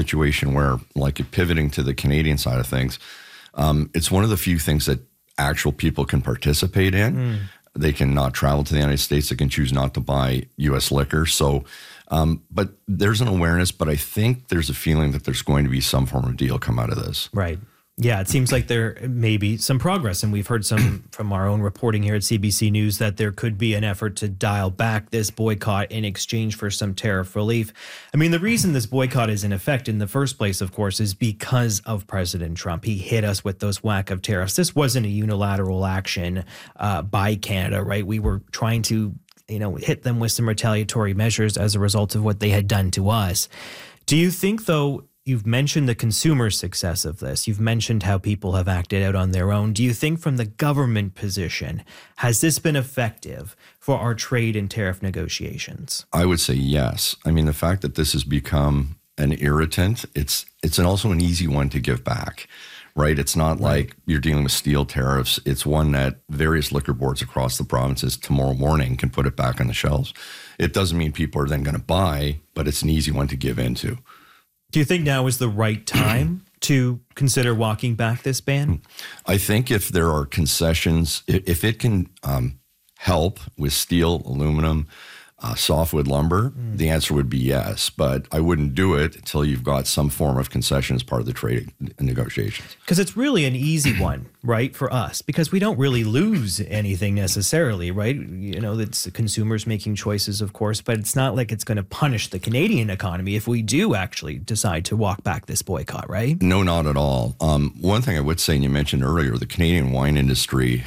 situation where, like pivoting to the Canadian side of things, it's one of the few things that actual people can participate in. They can not travel to the United States. They can choose not to buy U.S. liquor. So, but there's an awareness, but I think there's a feeling that there's going to be some form of deal come out of this. Right. Yeah, it seems like there may be some progress, and we've heard some from our own reporting here at CBC News that there could be an effort to dial back this boycott in exchange for some tariff relief. I mean, the reason this boycott is in effect in the first place, of course, is because of President Trump. He hit us with those whack of tariffs. This wasn't a unilateral action by Canada, right? We were trying to, hit them with some retaliatory measures as a result of what they had done to us. Do you think, though, you've mentioned the consumer success of this. You've mentioned how people have acted out on their own. Do you think from the government position, has this been effective for our trade and tariff negotiations? I would say yes. I mean, the fact that this has become an irritant, it's also an easy one to give back, right? It's not like you're dealing with steel tariffs. It's one that various liquor boards across the provinces tomorrow morning can put it back on the shelves. It doesn't mean people are then going to buy, but it's an easy one to give into. Do you think now is the right time to consider walking back this ban? I think if there are concessions, if it can help with steel, aluminum, softwood lumber, the answer would be yes. But I wouldn't do it until you've got some form of concession as part of the trade negotiations. Because it's really an easy one, right, for us, because we don't really lose anything necessarily, right? It's the consumers making choices, of course, but it's not like it's going to punish the Canadian economy if we do actually decide to walk back this boycott, right? No, not at all. One thing I would say, and you mentioned earlier, the Canadian wine industry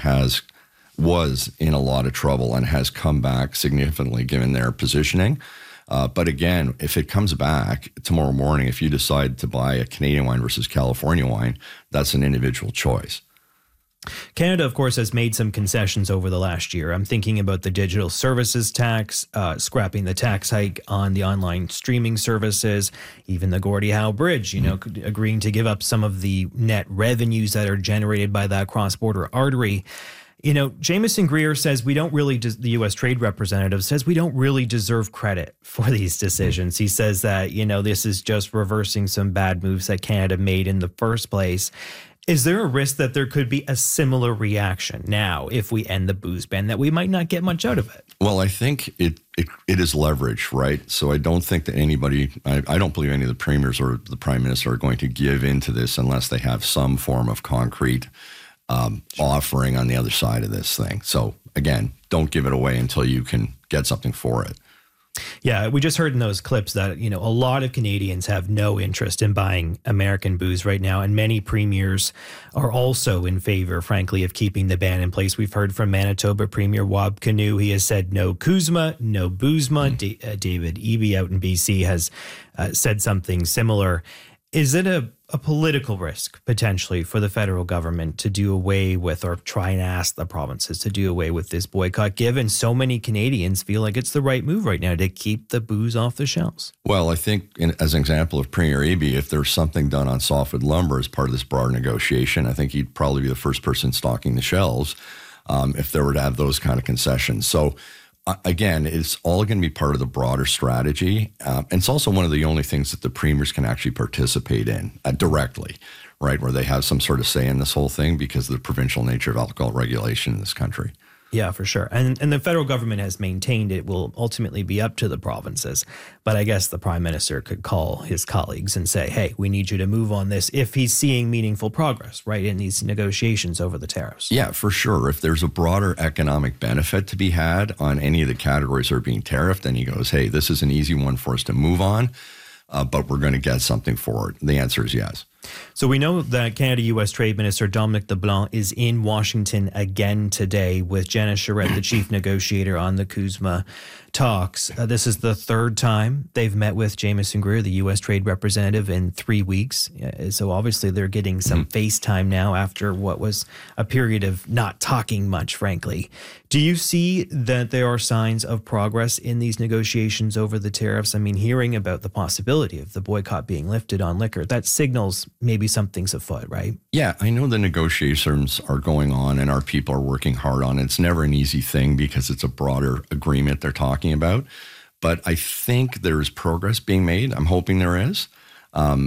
was in a lot of trouble and has come back significantly given their positioning. But again, if it comes back tomorrow morning, if you decide to buy a Canadian wine versus California wine, that's an individual choice. Canada, of course, has made some concessions over the last year. I'm thinking about the digital services tax, scrapping the tax hike on the online streaming services, even the Gordie Howe Bridge, agreeing to give up some of the net revenues that are generated by that cross-border artery. Jamieson Greer says the U.S. Trade Representative says we don't really deserve credit for these decisions. He says that, this is just reversing some bad moves that Canada made in the first place. Is there a risk that there could be a similar reaction now if we end the booze ban, that we might not get much out of it? Well, I think it is leverage, right? So I don't think that I don't believe any of the premiers or the prime minister are going to give into this unless they have some form of concrete offering on the other side of this thing. So again, don't give it away until you can get something for it. Yeah, we just heard in those clips that, a lot of Canadians have no interest in buying American booze right now. And many premiers are also in favor, frankly, of keeping the ban in place. We've heard from Manitoba Premier Wab Kinew. He has said no Kuzma, no Boozma. David Eby out in BC has said something similar. Is it a political risk, potentially, for the federal government to do away with, or try and ask the provinces to do away with this boycott, given so many Canadians feel like it's the right move right now to keep the booze off the shelves? Well, I think, as an example of Premier Eby, if there's something done on softwood lumber as part of this broader negotiation, I think he'd probably be the first person stocking the shelves if there were to have those kind of concessions. So, again, it's all going to be part of the broader strategy. And it's also one of the only things that the premiers can actually participate in directly, right, where they have some sort of say in this whole thing because of the provincial nature of alcohol regulation in this country. Yeah, for sure. And the federal government has maintained it will ultimately be up to the provinces. But I guess the prime minister could call his colleagues and say, hey, we need you to move on this if he's seeing meaningful progress, right, in these negotiations over the tariffs. Yeah, for sure. If there's a broader economic benefit to be had on any of the categories that are being tariffed, then he goes, hey, this is an easy one for us to move on, but we're going to get something for it. The answer is yes. So we know that Canada-U.S. Trade Minister Dominic LeBlanc is in Washington again today with Jenna Charette, the chief negotiator on the CUSMA talks. This is the third time they've met with Jamieson Greer, the U.S. Trade Representative, in 3 weeks. So obviously they're getting some FaceTime now after what was a period of not talking much, frankly. Do you see that there are signs of progress in these negotiations over the tariffs? I mean, hearing about the possibility of the boycott being lifted on liquor, that signals maybe something's afoot, right? Yeah, I know the negotiations are going on and our people are working hard on it. It's never an easy thing because it's a broader agreement they're talking about. But I think there's progress being made. I'm hoping there is.